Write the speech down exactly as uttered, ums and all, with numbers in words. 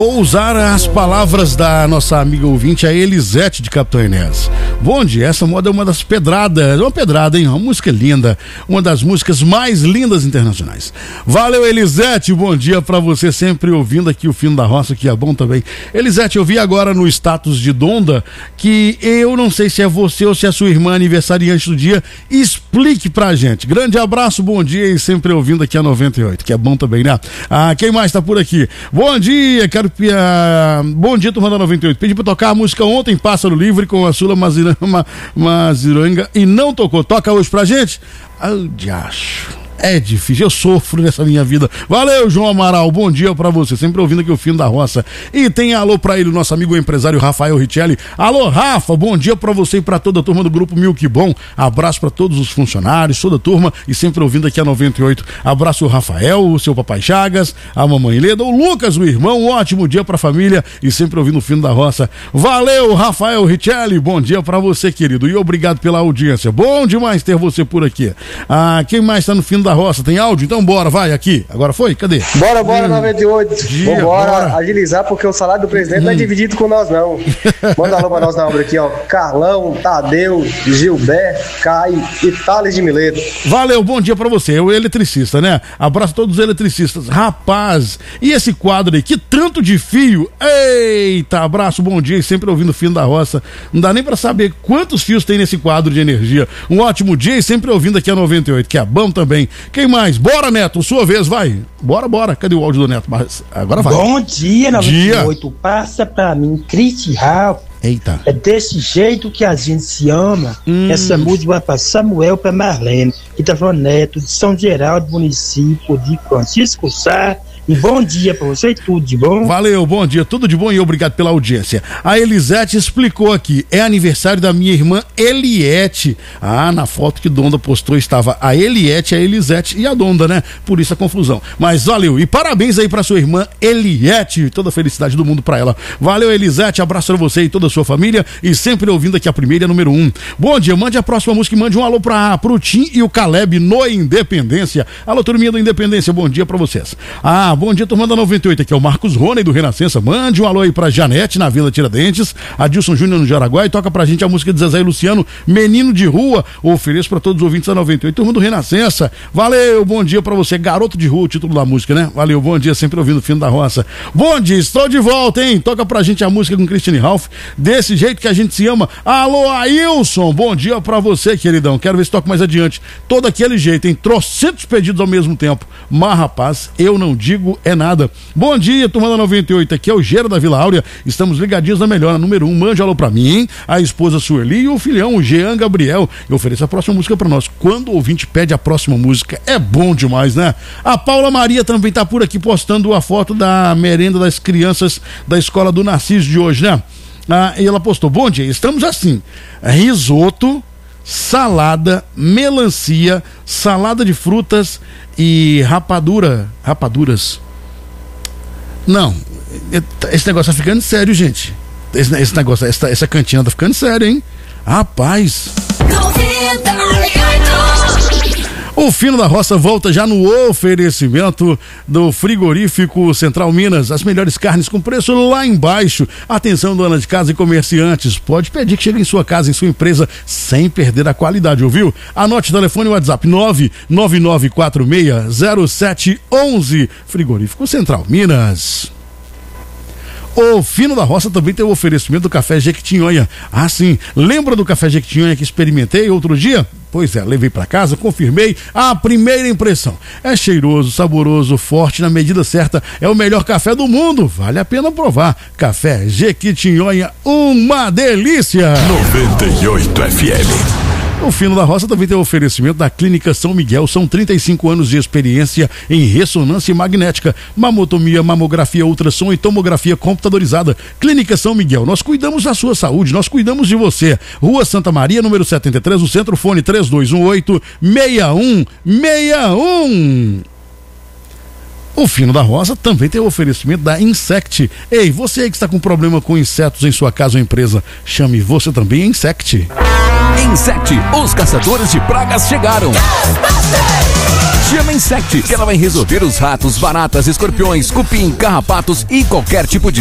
Vou usar as palavras da nossa amiga ouvinte, a Elisete de Capitão Enéas. Bom dia, essa moda é uma das pedradas, uma pedrada, hein? Uma música linda, uma das músicas mais lindas internacionais. Valeu, Elisete, bom dia pra você, sempre ouvindo aqui o Fino da Roça, que é bom também. Elisete, eu vi agora no status de Donda que eu não sei se é você ou se é sua irmã aniversariante do dia, explique pra gente. Grande abraço, bom dia e sempre ouvindo aqui a noventa e oito, que é bom também, né? Ah, quem mais tá por aqui? Bom dia, quero Uh, bom dia, turma da noventa e oito. Pedi pra tocar a música Ontem, Pássaro Livre, com a Sula Mazirama, Maziranga, e não tocou. Toca hoje pra gente? Ah, diacho. É difícil, eu sofro nessa minha vida. Valeu, João Amaral, bom dia pra você, sempre ouvindo aqui o Fino da Roça. E tem alô pra ele, nosso amigo empresário Rafael Richelli. Alô, Rafa, bom dia pra você e pra toda a turma do Grupo Milk Bom. Abraço pra todos os funcionários, toda a turma e sempre ouvindo aqui a noventa e oito. Abraço o Rafael, o seu papai Chagas, a mamãe Leda, o Lucas, o irmão. Um ótimo dia pra família e sempre ouvindo o Fino da Roça. Valeu, Rafael Richelli, bom dia pra você, querido, e obrigado pela audiência. Bom demais ter você por aqui. Ah, quem mais tá no Fino da Roça, tem áudio? Então bora, vai aqui. Agora foi? Cadê? Bora, bora, hum. noventa e oito. Dia, Vambora bora. agilizar, porque o salário do presidente hum. não é dividido com nós, não. Manda alô pra nós na obra aqui, ó. Carlão, Tadeu, Gilberto, Caio e Thales de Mileto. Valeu, bom dia pra você. É o eletricista, né? Abraço a todos os eletricistas. Rapaz, e esse quadro aí? Que tanto de fio. Eita, abraço, bom dia e sempre ouvindo o Fino da Roça. Não dá nem pra saber quantos fios tem nesse quadro de energia. Um ótimo dia e sempre ouvindo aqui a noventa e oito, que é bom também. Quem mais? Bora, Neto, sua vez, vai. Bora, bora. Cadê o áudio do Neto? Mas agora vai. Bom dia, noventa e oito. Dia. Passa pra mim, Cristi Ralph. Eita. É desse jeito que a gente se ama. Hum. Essa música vai pra Samuel, pra Marlene, que tá falando Neto, de São Geraldo, município de Francisco Sá. E bom dia pra você, tudo de bom. Valeu, bom dia, tudo de bom e obrigado pela audiência. A Elisete explicou aqui, é aniversário da minha irmã Eliette. Ah, na foto que Donda postou estava a Eliette, a Elisete e a Donda, né? Por isso a confusão. Mas valeu, e parabéns aí pra sua irmã Eliette, toda a felicidade do mundo pra ela. Valeu, Elisete, abraço pra você e toda a sua família e sempre ouvindo aqui a primeira, número um. Bom dia, mande a próxima música e mande um alô pra, pro Tim e o Caleb no Independência. Alô, turminha do Independência, bom dia pra vocês. Ah, bom dia, turma da noventa e oito, aqui é o Marcos Rony do Renascença. Mande um alô aí pra Janete na Vila Tiradentes, Adilson Júnior no Jaraguá e toca pra gente a música de Zezé e Luciano, Menino de Rua. Ofereço pra todos os ouvintes da noventa e oito, turma do Renascença. Valeu, bom dia pra você, Garoto de Rua, o título da música, né? Valeu, bom dia, sempre ouvindo o Fino da Roça. Bom dia, estou de volta, hein? Toca pra gente a música com Christine Ralph, desse jeito que a gente se ama. Alô, Ailson, bom dia pra você, queridão. Quero ver se toca mais adiante. Todo aquele jeito, hein? Trocentos pedidos ao mesmo tempo. Mas, rapaz, eu não digo é nada. Bom dia, turma da noventa e oito, aqui é o Gera da Vila Áurea, estamos ligadinhos na melhor, número um, mande alô pra mim, hein? A esposa Sueli e o filhão, o Jean Gabriel. Eu ofereço a próxima música pra nós. Quando o ouvinte pede a próxima música, é bom demais, né? A Paula Maria também tá por aqui postando a foto da merenda das crianças da escola do Narciso de hoje, né? Ah, e ela postou, bom dia, estamos assim, risoto, salada, melancia, salada de frutas e rapadura, rapaduras. Não, esse negócio tá ficando sério, gente. Esse, esse negócio, essa, essa cantina tá ficando sério, hein? Rapaz. O Fino da Roça volta já no oferecimento do Frigorífico Central Minas. As melhores carnes com preço lá embaixo. Atenção, dona de casa e comerciantes. Pode pedir que chegue em sua casa, em sua empresa, sem perder a qualidade, ouviu? Anote o telefone e o WhatsApp nove nove nove quatro seis zero sete um um. Frigorífico Central Minas. O Fino da Roça também tem o oferecimento do Café Jequitinhonha. Ah, sim. Lembra do Café Jequitinhonha que experimentei outro dia? Pois é, levei pra casa, confirmei a primeira impressão. É cheiroso, saboroso, forte, na medida certa. É o melhor café do mundo. Vale a pena provar. Café Jequitinhonha, uma delícia. noventa e oito F M. O Fino da Roça também tem o oferecimento da Clínica São Miguel. São trinta e cinco anos de experiência em ressonância magnética, mamotomia, mamografia, ultrassom e tomografia computadorizada. Clínica São Miguel, nós cuidamos da sua saúde, nós cuidamos de você. Rua Santa Maria, número setenta e três, o centro, fone três dois um oito, seis um seis um. O Fino da Roça também tem o oferecimento da Insect. Ei, você aí que está com problema com insetos em sua casa ou empresa, chame você também a Insect. Insect, os caçadores de pragas chegaram. Chama Insect, que ela vai resolver os ratos, baratas, escorpiões, cupim, carrapatos e qualquer tipo de